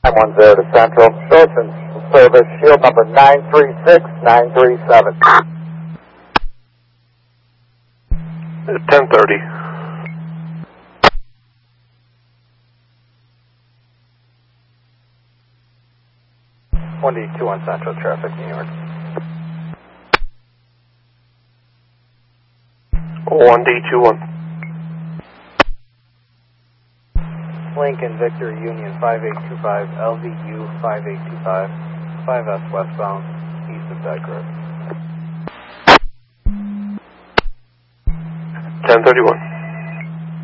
1010 to Central. Ocean Service, shield number 936937. 1030. One D2 on Central Traffic, New York. 1D21. Lincoln Victor Union 5825, LVU 5825, 5S westbound, east of Dyke Road. 1031.